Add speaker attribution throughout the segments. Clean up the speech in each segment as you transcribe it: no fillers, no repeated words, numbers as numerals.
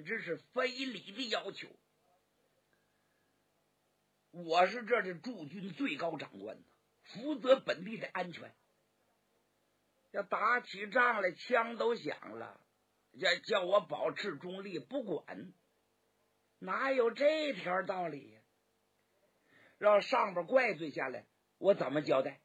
Speaker 1: 简直是非礼的要求。我是这的驻军最高长官，负责本地的安全。要打起仗来，枪都响了，要叫我保持中立不管，哪有这条道理呀？让上边怪罪下来，我怎么交代？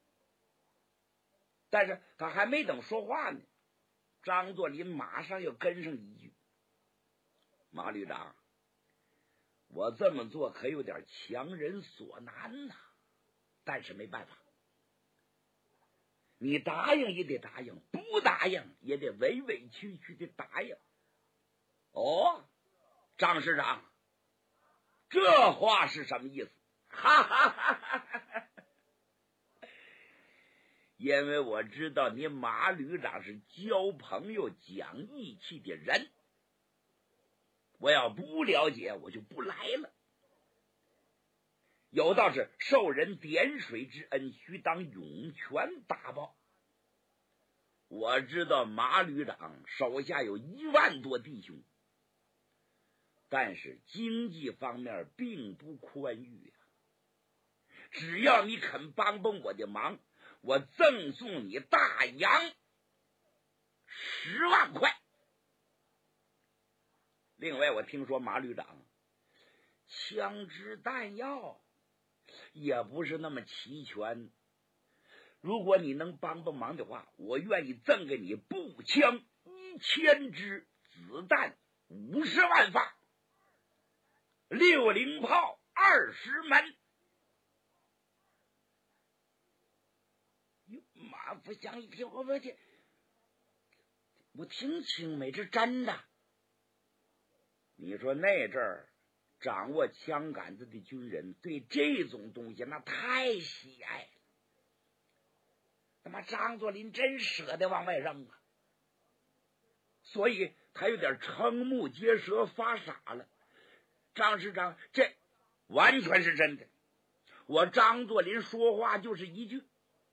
Speaker 1: 但是他还没等说话呢，张作霖马上又跟上一句：马旅长，我这么做可有点强人所难呐，但是没办法，你答应也得答应，不答应也得委委屈屈的答应。哦，张师长，这话是什么意思？哈哈哈哈哈！因为我知道你马旅长是交朋友讲义气的人，我要不了解我就不来了。有道是受人点水之恩，须当涌泉大报。我知道马旅长手下有1万多弟兄，但是经济方面并不宽裕啊。只要你肯帮帮我的忙，我赠送你大洋10万块。另外，我听说马旅长枪支弹药也不是那么齐全，如果你能帮帮忙的话，我愿意赠给你步枪1000支，子弹50万发，60炮20门。马福祥一听，我听清没？这真的？你说那阵儿掌握枪杆子的军人对这种东西那太喜爱了，他妈张作霖真舍得往外扔啊，所以他有点瞠目结舌发傻了。张师长，这完全是真的，我张作霖说话就是一句，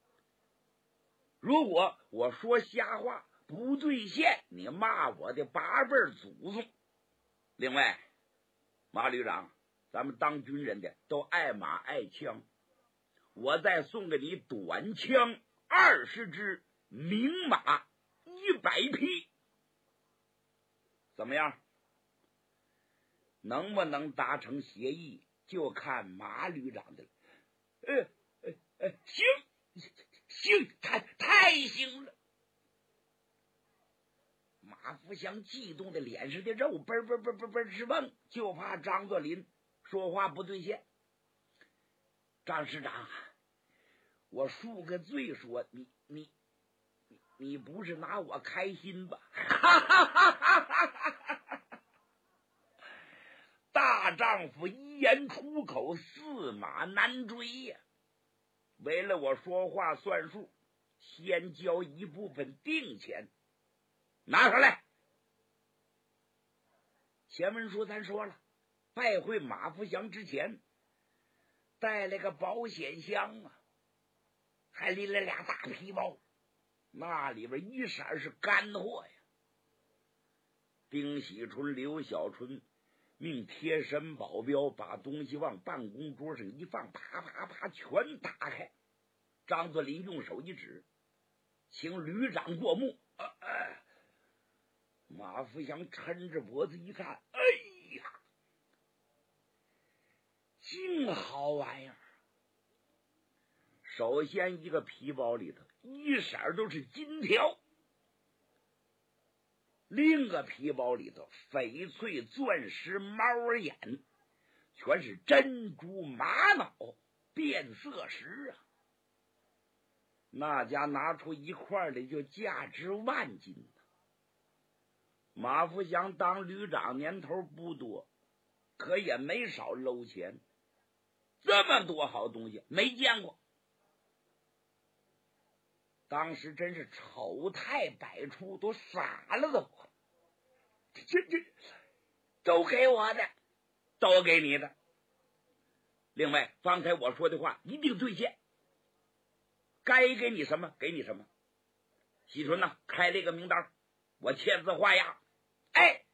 Speaker 1: 如果我说瞎话不兑现，你骂我的8辈祖宗。另外，马旅长，咱们当军人的都爱马爱枪，我再送给你短枪20支，明马100匹，怎么样？能不能达成协议，就看马旅长的了。行，太行了！马福祥激动的脸上的肉嘣嘣嘣嘣嘣直蹦，就怕张作霖说话不兑现。张师长，我恕个罪说，你不是拿我开心吧？大丈夫一言出口，驷马难追呀！为了我说话算数，先交一部分定钱，拿上来。前文书咱说了，拜会马福祥之前带了个保险箱啊，还拎了2大皮包，那里边一色是干货呀。丁喜春、刘小春命贴身保镖把东西往办公桌上一放，啪啪啪全打开。张作霖用手一指，请旅长过目。马福祥抻着脖子一看，哎呀，净好玩意儿！首先一个皮包里头一色都是金条，另一个皮包里头翡翠、钻石、猫儿眼，全是珍珠、玛瑙、变色石啊！那家拿出一块来就价值万金。马福祥当旅长年头不多，可也没少搂钱，这么多好东西没见过。当时真是丑态百出，都傻了都。这都给我的，都给你的。另外，方才我说的话一定兑现，该给你什么给你什么。喜春呐，开了一个名单，我签字画押。哎，